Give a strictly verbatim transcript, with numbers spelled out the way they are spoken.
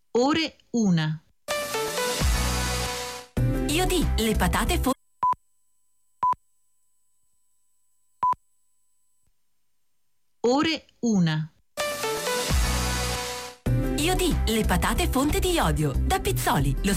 Ore una. Io di le patate fonte. Ore una. Io di le patate fonte di iodio da Pizzoli. Lo